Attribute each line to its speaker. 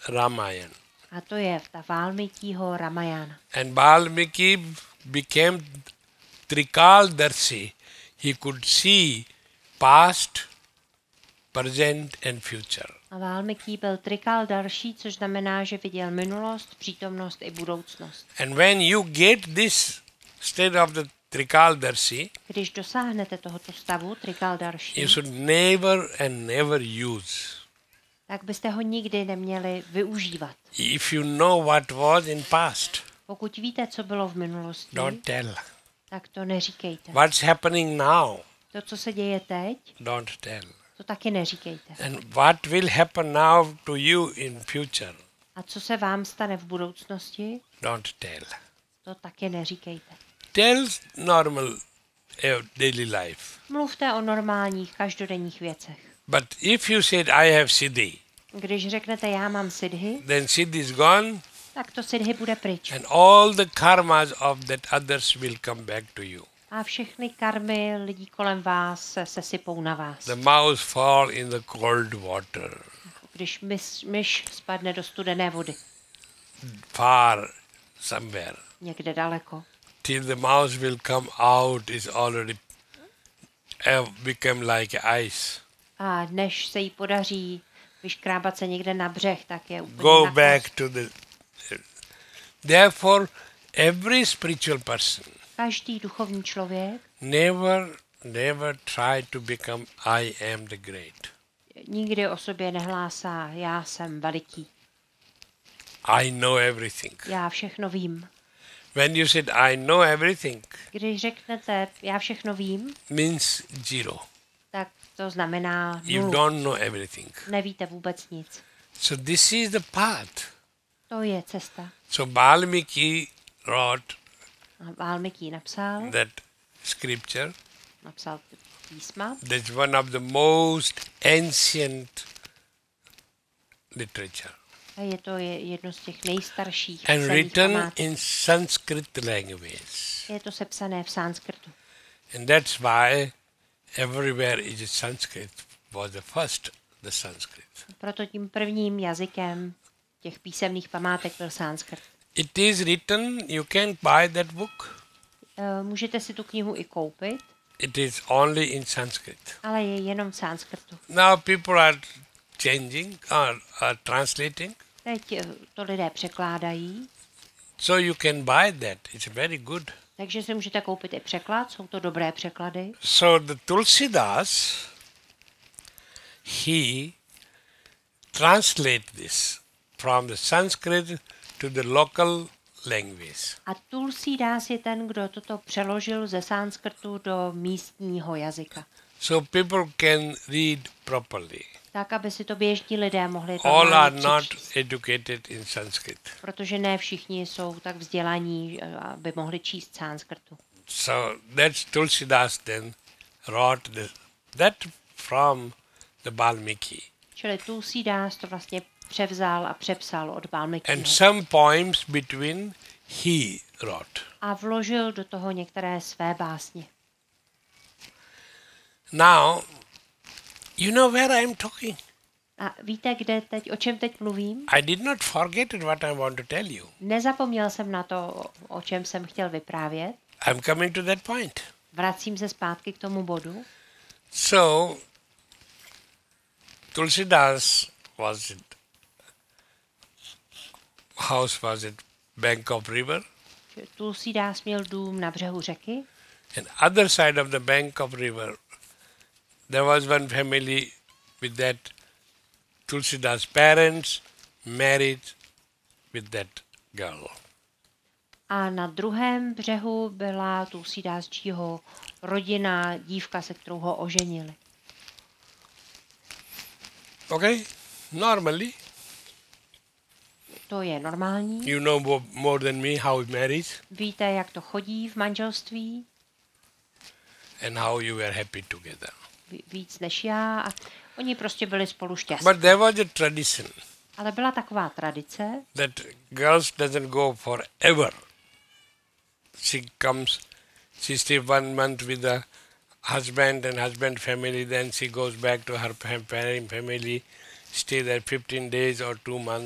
Speaker 1: Ramayana.
Speaker 2: A to je ta Valmikiho Ramayana.
Speaker 1: And Valmiki became Trikaldarshi. He could see past, present and future.
Speaker 2: A Valmiki byl Trikaldarší, což znamená, že viděl minulost, přítomnost i budoucnost.
Speaker 1: And when you get this state of the Trikaldarshi,
Speaker 2: Když dosáhnete tohoto stavu Trikaldarší,
Speaker 1: you should never and never use.
Speaker 2: tak byste ho nikdy neměli využívat.
Speaker 1: If you know what was in past,
Speaker 2: Pokud víte, co bylo v minulosti,
Speaker 1: don't tell.
Speaker 2: tak to neříkejte.
Speaker 1: What's happening now,
Speaker 2: To, co se děje teď,
Speaker 1: don't tell.
Speaker 2: to taky neříkejte.
Speaker 1: And what will happen now to you in future,
Speaker 2: A co se vám stane v budoucnosti,
Speaker 1: don't tell.
Speaker 2: to taky neříkejte.
Speaker 1: Tell normal daily life.
Speaker 2: Mluvte o normálních, každodenních věcech.
Speaker 1: But if you said, I have siddhi,
Speaker 2: Když řeknete, já mám siddhi,
Speaker 1: then siddhi is gone
Speaker 2: tak to siddhi bude pryč.
Speaker 1: and all the karmas of that others will come back to you.
Speaker 2: A všechny karmy lidí kolem vás se sesypou na vás.
Speaker 1: The mouse fall in the cold water,
Speaker 2: Když myš spadne do studené vody,
Speaker 1: far somewhere.
Speaker 2: někde daleko.
Speaker 1: Till the mouse will come out is already become like ice.
Speaker 2: A než se jí podaří vyškrábat se někde na břeh, tak je úplně
Speaker 1: Go
Speaker 2: na
Speaker 1: back
Speaker 2: kost.
Speaker 1: to the... Therefore, every spiritual person
Speaker 2: Každý duchovní člověk
Speaker 1: never try to become I am the great.
Speaker 2: nikdy o sobě nehlásá, já jsem veliký,
Speaker 1: I know everything.
Speaker 2: já všechno vím.
Speaker 1: When you said I know everything,
Speaker 2: Když řeknete, já všechno vím,
Speaker 1: means zero.
Speaker 2: tak to znamená
Speaker 1: You
Speaker 2: nulu.
Speaker 1: don't know everything.
Speaker 2: Nevíte vůbec nic.
Speaker 1: So this is the path.
Speaker 2: To je cesta.
Speaker 1: So Valmiki wrote
Speaker 2: A Valmiki napsal
Speaker 1: scripture.
Speaker 2: ty písma.
Speaker 1: That's one of the most ancient literature.
Speaker 2: A je to jedno z těch nejstarších
Speaker 1: And
Speaker 2: psaných
Speaker 1: written
Speaker 2: památek.
Speaker 1: in Sanskrit language.
Speaker 2: Je to sepsané v sanskrtu.
Speaker 1: And that's why everywhere is Sanskrit was the Sanskrit.
Speaker 2: Proto tím prvním jazykem těch písemných památek byl sanskrt.
Speaker 1: It is written, you can buy that book.
Speaker 2: Můžete si tu knihu i koupit,
Speaker 1: It is only in Sanskrit.
Speaker 2: ale je jenom v sanskrtu.
Speaker 1: Now people are changing or are translating.
Speaker 2: Teď to lidé překládají,
Speaker 1: So you can buy that. It's very good.
Speaker 2: takže si můžete koupit i překlad, jsou to dobré překlady.
Speaker 1: So the Tulsidas, he translate this from the Sanskrit to the local language.
Speaker 2: A Tulsidas je ten, kdo toto přeložil ze sanskrtu do místního jazyka.
Speaker 1: So people can read properly.
Speaker 2: Tak, aby si to běžní lidé mohli
Speaker 1: All are
Speaker 2: normálně
Speaker 1: not
Speaker 2: přečíst.
Speaker 1: educated in Sanskrit.
Speaker 2: Protože ne všichni jsou tak vzdělaní, aby mohli číst sanskrtu.
Speaker 1: So that's Tulsidas then wrote that from the Valmiki.
Speaker 2: Čili Tulsidas to vlastně převzal a přepsal od Valmikiho.
Speaker 1: And some poems between he wrote.
Speaker 2: A vložil do toho některé své básně.
Speaker 1: Now, you know where I'm talking.
Speaker 2: A víte, o čem teď mluvím?
Speaker 1: I did not forget what I want to tell you.
Speaker 2: Nezapomněl jsem na to, o čem jsem chtěl vyprávět.
Speaker 1: I'm coming to that point.
Speaker 2: Vracím se zpátky k tomu bodu.
Speaker 1: So, Tulsidas was it, house was it bank of river,
Speaker 2: Tulsidas měl dům na břehu řeky
Speaker 1: and other side of the bank of river, there was one family with that Tulsidas' parents married with that girl.
Speaker 2: a na druhém břehu byla Tulsidasčího rodina, dívka, se kterou ho oženili.
Speaker 1: Okay? Normally,
Speaker 2: To je normální.
Speaker 1: you know more than me how it marries
Speaker 2: Víte, jak to chodí v manželství?
Speaker 1: and how you were happy together.
Speaker 2: Víc než já. A oni prostě byli spolu šťastní.
Speaker 1: But there was a tradition
Speaker 2: Ale byla taková tradice,
Speaker 1: that girls doesn't go forever. She stays 1 month with the husband and husband family, then she goes back to her parent family, stay there 15 days or 2 months.